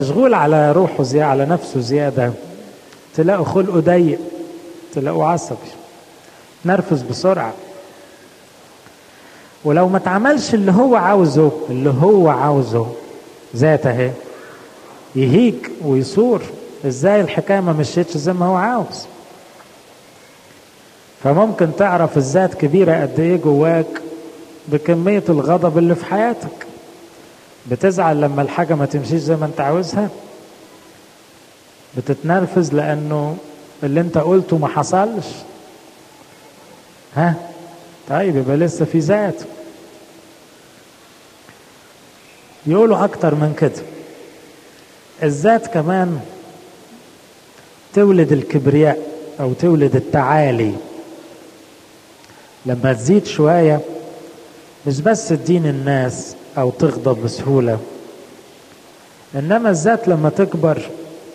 مشغول على روحه زيادة، على نفسه زيادة، تلاقوا خلقه ضيق، تلاقوا عصبي، نرفز بسرعة. ولو ما تعملش اللي هو عاوزه ذات اهي يهيج ويصور. ازاي الحكاية ما مشيتش زي ما هو عاوز؟ فممكن تعرف الذات كبيرة قد ايه جواك بكمية الغضب اللي في حياتك. بتزعل لما الحاجة ما تمشيش زي ما انت عاوزها، بتتنرفز لانه اللي انت قلته ما حصلش. طيب يبقى لسه في ذات. يقولوا اكتر من كده، الذات كمان تولد الكبرياء او تولد التعالي. لما تزيد شوية مش بس تدين الناس او تغضب بسهولة، انما الذات لما تكبر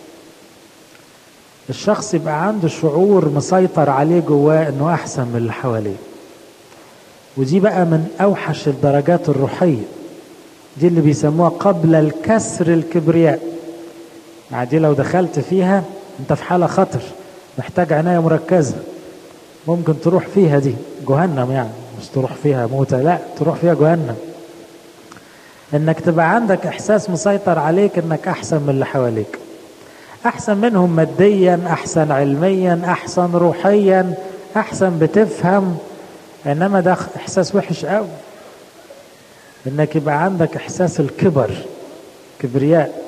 الشخص يبقى عنده شعور مسيطر عليه جواه انه احسن من اللي حواليه. ودي بقى من اوحش الدرجات الروحية، دي اللي بيسموها قبل الكسر الكبرياء. يعني دي لو دخلت فيها انت في حالة خطر، محتاج عناية مركزة، ممكن تروح فيها دي جهنم. يعني مش تروح فيها موتة، لا تروح فيها جهنم. انك تبقى عندك احساس مسيطر عليك انك احسن من اللي حواليك، احسن منهم ماديا، احسن علميا، احسن روحيا، احسن بتفهم. انما ده احساس وحش قوي، انك يبقى عندك احساس الكبر، كبرياء،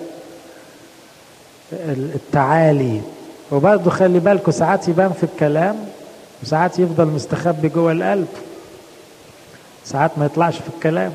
التعالي. وبرضه خلي بالكوا ساعات يبان في الكلام وساعات يفضل مستخبي جوه القلب، ساعات ما يطلعش في الكلام.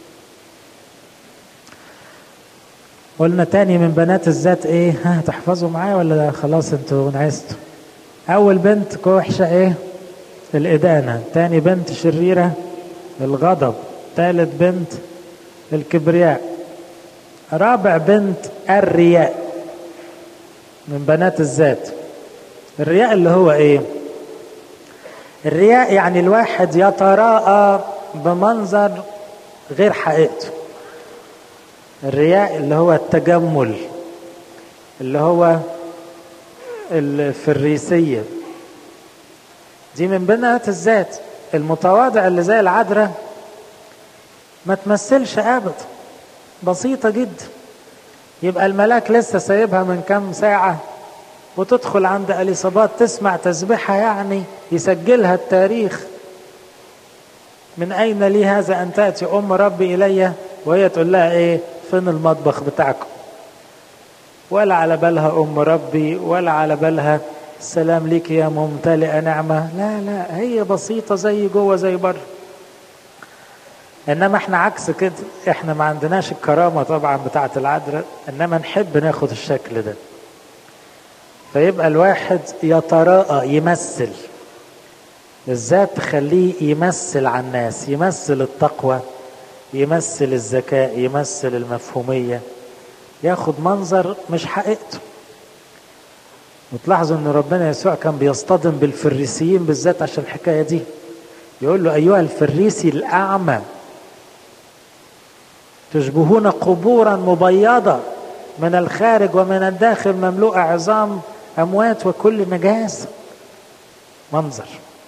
قلنا تاني من بنات الذات ايه؟ تحفظوا معايا ولا خلاص انتوا نعستوا؟ اول بنت وحشة ايه؟ الادانة. تاني بنت شريرة الغضب. تالت بنت الكبرياء. رابع بنت الرياء من بنات الذات. الرياء اللي هو ايه؟ الرياء يعني الواحد يتراءى بمنظر غير حقيقته. الرياء اللي هو التجمل، اللي هو الفريسية. دي من بنات الذات. المتواضع اللي زي العذراء ما تمثلش ابدا، بسيطة جدا. يبقى الملاك لسه سايبها من كام ساعة وتدخل عند اليصابات تسمع تسبيحها، يعني يسجلها التاريخ. من اين لي هذا ان تأتي ام ربي الي؟ وهي تقول لها ايه؟ فين المطبخ بتاعكم؟ ولا على بالها ام ربي، ولا على بالها السلام ليك يا ممتلئة نعمة. لا لا، هي بسيطة زي جوه زي بره. انما احنا عكس كده، احنا ما عندناش الكرامة طبعا بتاعت العذراء، انما نحب ناخد الشكل ده. فيبقى الواحد يتراءى، يمثل. الذات تخليه يمثل على الناس، يمثل التقوى، يمثل الذكاء، يمثل المفهومية، ياخد منظر مش حقيقته. وتلاحظوا ان ربنا يسوع كان بيصطدم بالفريسيين بالذات عشان الحكاية دي. يقول له ايها الفريسي الاعمى، تشبهون قبورا مبيضة من الخارج ومن الداخل مملوءة عظام اموات وكل نجاسة. منظر.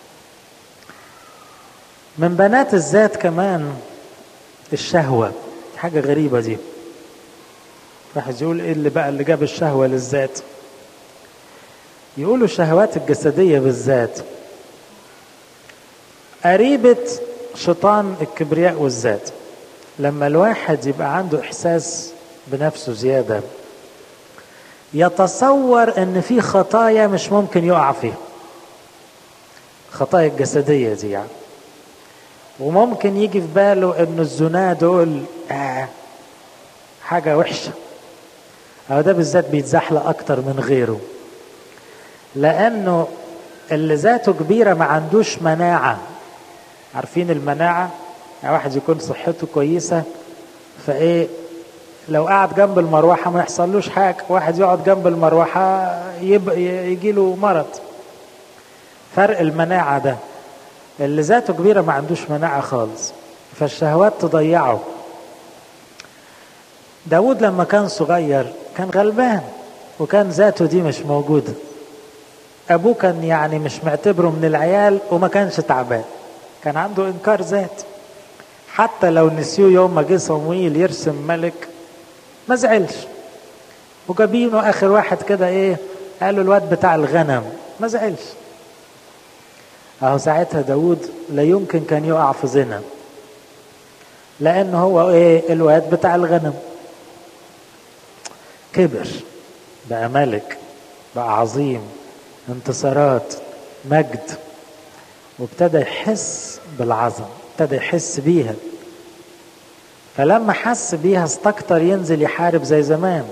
من بنات الذات كمان الشهوة. حاجة غريبة دي. واحد يقول ايه اللي بقى اللي جاب الشهوة للذات؟ يقولوا الشهوات الجسدية بالذات قريبة شيطان الكبرياء والذات. لما الواحد يبقى عنده احساس بنفسه زيادة، يتصور ان في خطايا مش ممكن يقع فيها، خطايا الجسدية دي يعني. وممكن يجي في باله ان الزنا دول حاجة وحشة، او ده بالذات بيتزحلق اكتر من غيره، لانه اللي ذاته كبيرة ما عندوش مناعة. عارفين المناعة؟ يعني واحد يكون صحته كويسة فايه لو قعد جنب المروحة ما يحصلوش حاجة، واحد يقعد جنب المروحة يجيله مرض. فرق المناعة ده. اللي ذاته كبيرة ما عندوش مناعة خالص، فالشهوات تضيعه. داود لما كان صغير كان غلبان وكان ذاته دي مش موجودة. أبوه كان يعني مش معتبره من العيال وما كانش تعبان، كان عنده إنكار ذات. حتى لو نسيوه يوم ما جه صمويل يرسم ملك ما زعلش، وجابينه آخر واحد كده إيه، قالوا الواد بتاع الغنم، ما زعلش. أهو ساعتها داود لا يمكن كان يقع في زنا، لأنه هو إيه، الواد بتاع الغنم. كبر بقى ملك، بقى عظيم، انتصارات، مجد، وابتدى يحس بالعظمة، ابتدى يحس بيها. فلما حس بيها استكتر ينزل يحارب زي زمان،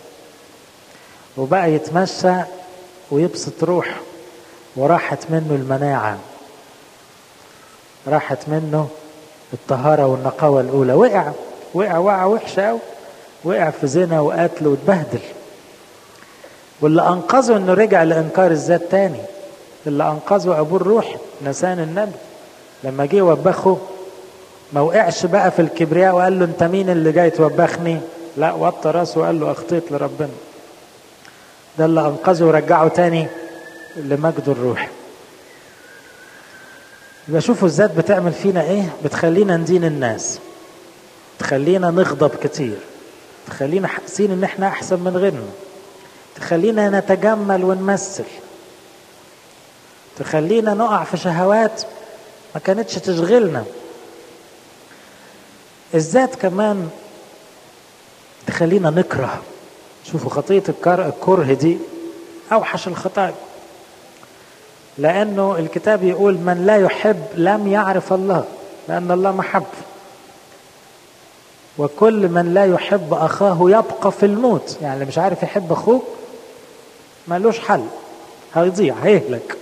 وبقى يتمشى ويبسط روحه، وراحت منه المناعة، راحت منه الطهارة والنقاوة الأولى. وقع وحشة أوي، وقع في زنا وقتل واتبهدل. واللي أنقذه إنه رجع لإنكار الذات تاني. اللي أنقذه أبوه الروح نسان النبي، لما جه وبخه ما وقعش بقى في الكبرياء وقال له أنت مين اللي جاي توبخني، لا، وطى راسه وقال له أخطيت لربنا. ده اللي أنقذه ورجعه تاني لمجد الروح. يبقى شوفوا الذات بتعمل فينا ايه، بتخلينا ندين الناس، تخلينا نغضب كتير، تخلينا حاسين ان احنا احسن من غيرنا، تخلينا نتجمل ونمثل، تخلينا نقع في شهوات ما كانتش تشغلنا. الذات كمان تخلينا نكره. شوفوا خطية الكره دي اوحش الخطايا، لأنه الكتاب يقول من لا يحب لم يعرف الله، لأن الله محب. وكل من لا يحب أخاه يبقى في الموت. يعني اللي مش عارف يحب أخوه مالوش حل، هيضيع، هيهلك.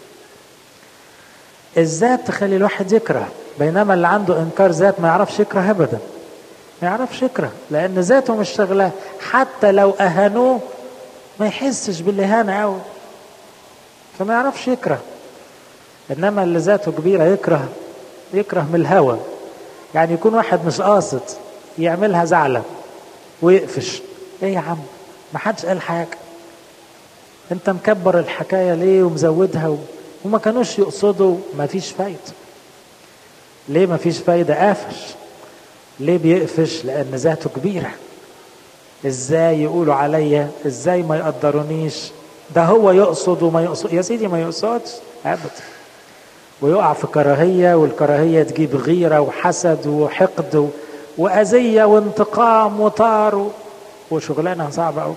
الذات تخلي الواحد يكره، بينما اللي عنده إنكار ذات ما يعرفش يكره أبدا، ما يعرفش يكره، لأن ذاته مش شغلاه. حتى لو أهانوه ما يحسش بالإهانة أوي، فما يعرفش يكره. انما اللي ذاته كبيره يكره من الهوى. يعني يكون واحد مش قاصد يعملها زعله ويقفش، ايه يا عم ما حدش قال حاجه، انت مكبر الحكايه ليه ومزودها وما كانوش يقصدوا. ما فيش فايده. ليه ما فيش فايده؟ قافش. ليه بيقفش؟ لان ذاته كبيره. ازاي يقولوا عليا، ازاي ما يقدرونيش، ده هو يقصد وما يقصد. يا سيدي ما يقصدش ابدا، ويقع في كراهية، والكراهية تجيب غيرة وحسد وحقد وأذية وانتقام وطار وشغلانة صعبة أوي.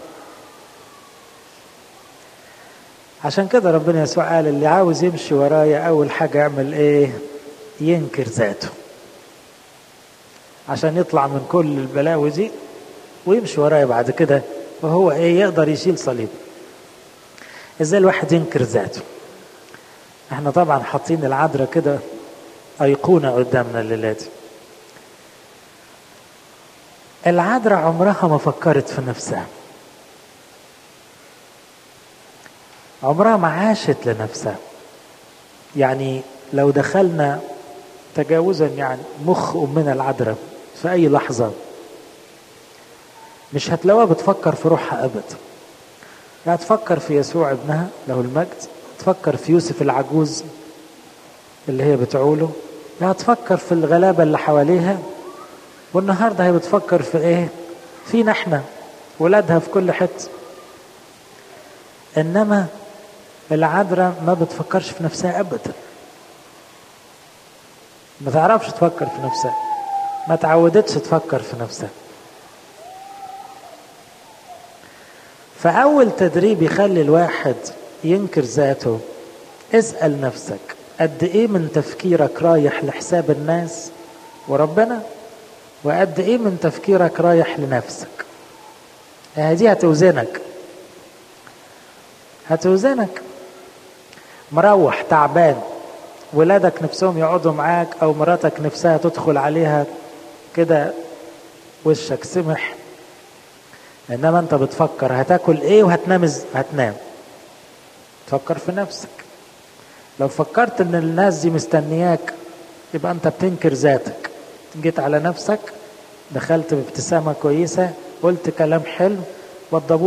عشان كده ربنا يسوع قال اللي عاوز يمشي ورايا أول حاجة يعمل إيه؟ ينكر ذاته، عشان يطلع من كل البلاوي دي ويمشي ورايا بعد كده، وهو إيه؟ يقدر يشيل صليب. إزاي الواحد ينكر ذاته؟ احنا طبعا حاطين العذراء كده أيقونة قدامنا الليلة دي. العذراء عمرها ما فكرت في نفسها، عمرها ما عاشت لنفسها. يعني لو دخلنا تجاوزا يعني مخ أمنا العذراء في أي لحظة مش هتلاقوها بتفكر في روحها أبدا. يعني تفكر في يسوع ابنها له المجد، تفكر في يوسف العجوز اللي هي بتعوله، لا تفكر في الغلابة اللي حواليها. والنهاردة هي بتفكر في ايه؟ فينا احنا ولادها في كل حتة. انما العذراء ما بتفكرش في نفسها ابدا، ما تعرفش تفكر في نفسها، ما تعودتش تفكر في نفسها. فأول تدريب يخلي الواحد ينكر ذاته، اسأل نفسك قد ايه من تفكيرك رايح لحساب الناس وربنا، وقد ايه من تفكيرك رايح لنفسك. دي هتوزنك. مروح تعبان، ولادك نفسهم يقعدوا معاك، او مراتك نفسها تدخل عليها كده وشك سمح، انما انت بتفكر هتاكل ايه هتنام. تفكر في نفسك. لو فكرت ان الناس دي مستنياك يبقى انت بتنكر ذاتك. جيت على نفسك، دخلت بابتسامة كويسة، قلت كلام حلو، وضبوه